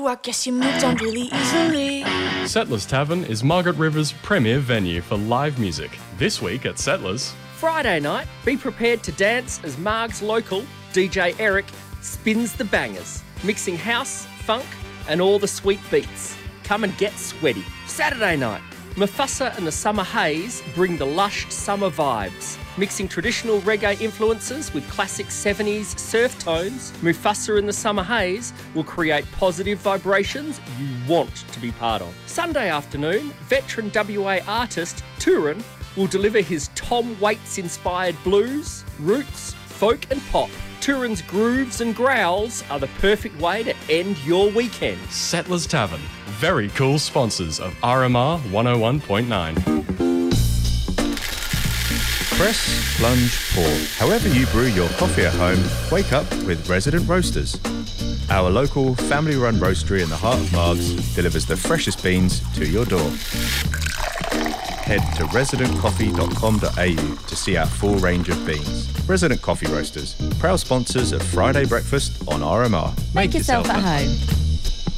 you, I guess you moved on really easily. Settlers Tavern is Margaret River's premier venue for live music. This week at Settlers. Friday night, be prepared to dance as Marg's local, DJ Eric, spins the bangers, mixing house, funk and all the sweet beats. Come and get sweaty. Saturday night, Mufasa and the Summer Haze bring the lush summer vibes. Mixing traditional reggae influences with classic 70s surf tones, Mufasa and the Summer Haze will create positive vibrations you want to be part of. Sunday afternoon, veteran WA artist Turin will deliver his Tom Waits-inspired blues, roots, folk and pop. Turin's grooves and growls are the perfect way to end your weekend. Settlers Tavern, very cool sponsors of RMR 101.9. Press, plunge, pour. However you brew your coffee at home, wake up with Resident Roasters. Our local, family-run roastery in the heart of Margs delivers the freshest beans to your door. Head to residentcoffee.com.au to see our full range of beans. Resident Coffee Roasters, proud sponsors of Friday Breakfast on RMR. Make yourself at home.